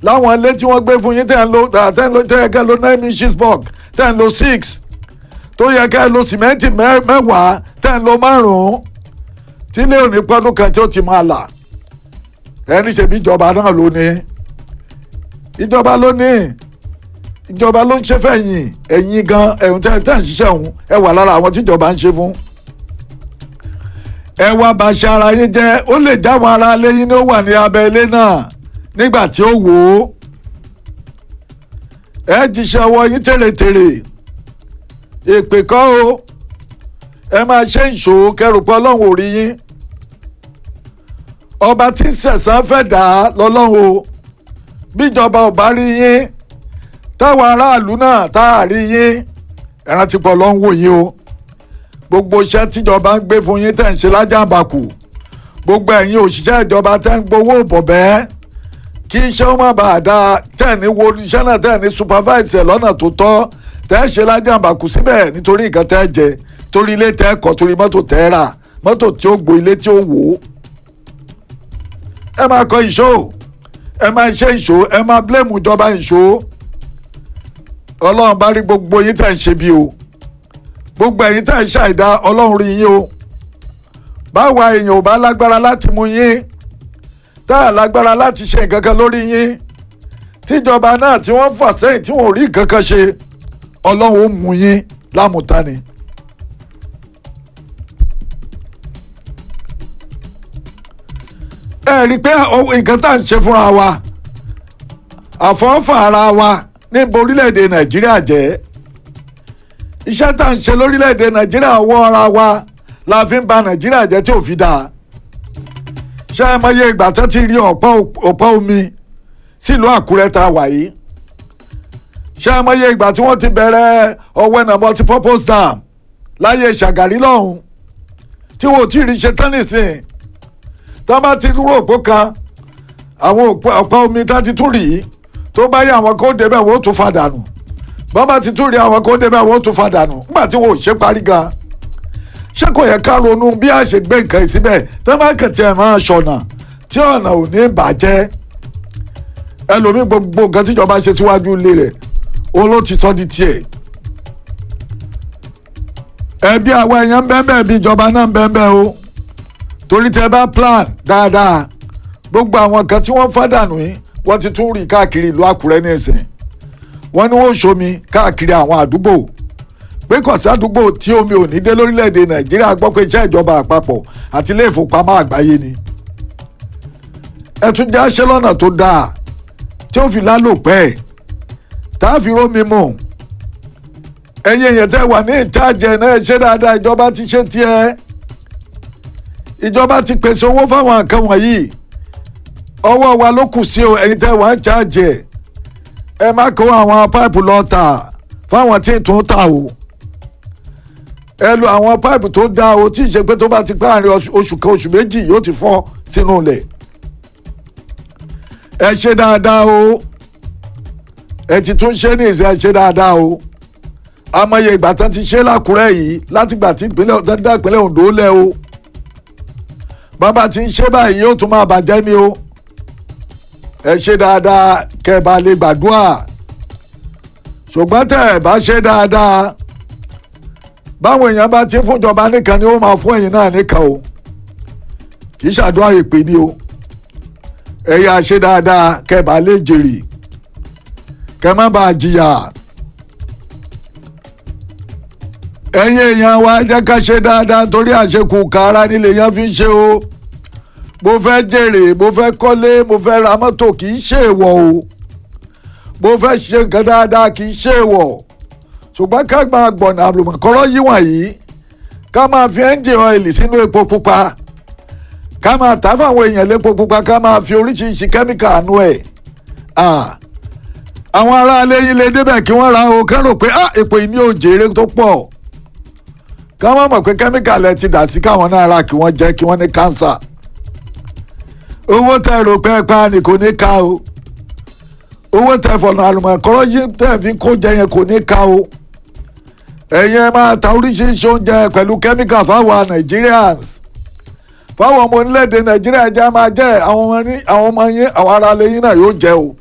láwọn ilé tí wọ́n gbé fún yín tẹ́ ń lo 9 inches block tẹ́ ń lo 6 tó yẹ ká ẹ lo sìmẹ́ǹtì mẹ́wàá tẹ́ ń lo 5 tí ilé òní pọ́dún kan tí ó ti máa là ẹni ṣe bí ìjọba náà ló ní ìjọba ló ní ìjọba ló ń ṣe fẹ̀yìn ẹ̀yìn gan ẹ̀hún tẹ́ ń ṣiṣẹ́ òun ẹ wà lára àwọn tíjọba ń ṣe fún ẹ wá bá ṣe ara yín jẹ́ ó lè jáwọn ará ilé yín ní ó wà ní abẹ́ ilé náà nígbà tí ó wò ó ẹ jíṣẹ́ ọwọ́ yín tèrètèrè èpè kọ́ o ẹ máa ṣe ìṣòro kẹrùpọ̀ ọlọ́run ò rí yín ọba tí ń ṣẹ̀san fẹ́ dà á lọ́lọ́run o bíjọba ò bá rí yín táwọn aráàlú náà tá a rí yín ẹran ti pọ̀ lọ́n wò yín o gbogbo iṣẹ́ tíjọba ń gbé fún yín tẹ̀ ń ṣe lájàmbákù gbogbo ẹ̀yin òṣìṣẹ́ ìjọba tẹ́ ń gbowó bọ̀bẹ́ kí iṣẹ́ ó má bàa dáa tẹ̀ ní wo iṣẹ́ náà tẹ̀ ní supervise ẹ̀ lọ́nà tó tọ́ tẹ́ ṣe lájàmbákù síbẹ̀ nítorí nǹkan tẹ́ jẹ torí ilé tẹ́ kọ́ torí mọ́tò tẹ́ rà mọ́tò tí ó gbo ilé tí ó wò ó ẹ máa kọ ìṣó ẹ máa ṣe ìṣó ẹ máa blame ìjọba ìṣó ọlọ́run bá rí gbogbo yín tẹ̀ ń ṣe bí o gbogbo ẹ̀yin tẹ̀ ń ṣàìdá ọlọ́run rí yín o báwa èèyàn ò bá lágbára láti mú yín tá a lágbára láti ṣe nǹkan kan lórí yín tíjọba náà tí wọ́n fà sẹ́yìn tí wọ́n ò rí nǹkan kan ṣe ọlọ́run ó mú yín lámùtánì. ẹ rí i pé nǹkan tá à ń ṣe fúnra wa àfọ́fà ara wa níbo orílẹ̀-èdè nàìjíríà jẹ́ iṣẹ́ tá à ń ṣe lórílẹ̀-èdè nàìjíríà ọwọ́ ara wa la fi ń ba nàìjíríà jẹ́ tí ò fi dáa ṣé ẹ mọye ìgbà tó ti rí ọ̀pọ̀ omi sílùú àkúrẹ́ tá a wà yìí ṣé ẹ mọye ìgbà tí wọ́n ti bẹ̀rẹ̀ ọ̀wẹ́nà multipurpose dam láyé ṣàgàrí lọ́hùn tí wọ́n ò tí ì rí ṣe tán nìsín tó bá ti dúró òpó kan àwọn ọ̀pọ̀ omi tá ti tún rí tó bá yẹ àwọn kó débẹ̀ wọ́n ó tún fa dànù bọ́n bá ti tún rí àwọn kó débẹ̀ wọ́n ó tún fa dànù nígbà tí wọ́n ò ṣe parí gan ṣé kò yẹ ká ronú bí a ṣe gbé nǹkan síbẹ̀ tó bá kẹ̀tì ẹ̀ máa ṣọ̀nà tí ọ̀nà ò ní bàjẹ́ ẹlòmíì gbogbo nǹkan tíjọba ṣe síwájú ilé rẹ̀ òun ló ti sọ di tiẹ̀ ẹbí àwọn èèyàn ń bẹ́ẹ̀ bẹ́ẹ̀ bí ìjọba náà ń bẹ́ẹ̀ bẹ́ẹ̀ o torí tẹ bá plan dáadáa gbogbo àwọn kan tí wọ́n fàdánù yìí wọ́n ti tún rí káàkiri ìlú àkúrẹ́ ní ẹ̀sìn wọ́n ní wọ́n ṣomi káàkiri àwọn àdúgbò pé kò sí àdúgbò tí omi ò ní dé lórílẹ̀‐èdè nàìjíríà gbọ́ pé iṣẹ́ ìjọba àpapọ̀ àti ilé ìfowópamọ́ àgbáyé ni ẹ tún já ṣe lọ́nà tó dáa tí ó fi lálòpẹ́ tá a fi rómi mọ̀ ẹ̀yin èèyàn tẹ́ wà ní ìtajà náà ṣe dáadáa ìjọba ti ṣe tiẹ̀ ìjọba ti pèsè owó fáwọn nǹkan wọ̀nyí ọwọ́ wa ló kù sí o ẹ̀yin tẹ́ wà ń ṣáàjẹ̀ ẹ má kó àwọn páìpù lọ tà fáwọn tí tó ń tà o ẹ lo àwọn páìpù tó dá o tí ì ṣe pé tó bá ti pé àárín oṣù kan oṣù méjì yóò ti fọ́ sínú ilẹ̀ ẹ ṣe dáadáa o ẹ ti tún ṣe ní ìṣe ẹ ṣe dáadáa o amọye ìgbà tán ti ṣe lákùrẹ́ yìí látìgbà tí ìpínlẹ̀ Ondo lẹ̀ o bàbá ti ń ṣe báyìí yóò tún máa bàjẹ́ ni o ẹ ṣe dáadáa kẹ́ ẹ bá lè gbàdúrà ṣùgbọ́n tẹ́ ẹ bá ṣe dáadáa báwọn èèyàn bá ti fúnjọba nìkan ni ó máa fún ẹ̀yin náà nìkan o kì í ṣàdúrà ìpè ni o ẹ yà ṣe dáadáa kẹ́ ẹ bá lè jèrè kẹ́ ẹ má bàa jìyà ẹ̀yin èèyàn wa jẹ́ ká ṣe dáadáa torí àṣekù kára nílé yẹn fi ń ṣe o mo fẹ́ jèrè mo fẹ́ kọ́lé mo fẹ́ ra mọ́tò kì í ṣe èèwọ̀ o mo fẹ́ ṣe nǹkan dáadáa kì í ṣe èèwọ̀ ṣùgbọ́n ká máa gbọ̀nà àlùmọ̀kọ́rọ́ yí wọ̀nyí ká máa fi ẹ́ńjìn ọ́ìlì sínú epo pupa ká máa tà fáwọn èèyàn lépo pupa ká máa fi oríṣiríṣi kẹ́míkà àánú ẹ̀ àwọn aráalé yín lè débẹ̀ kí wọ́n ra o kán rò pé epo yìí ní òjèrè tó pọ̀ ká má mọ̀ pé kẹ́míkà lẹ ti dà sí káwọn náà ra kí wọ́n jẹ́ kí wọ́n ní kánsà owó tẹ rò pé pa ni kò ní ká o owó tẹ fọ̀nà àlùmọ̀kọ́rọ́ yìí tẹ̀ fi kó jẹ yẹn kò ní ká o ẹ̀yin máa ta oríṣiríṣi oúnjẹ pẹ̀lú kẹ́míkà fáwọn Nigerians fáwọn ọmọ orílẹ̀-èdè Nàìjíríà jẹ́ máa jẹ́ àwọn ọmọ yín àwọn aráalé yín náà yóò jẹ́ o.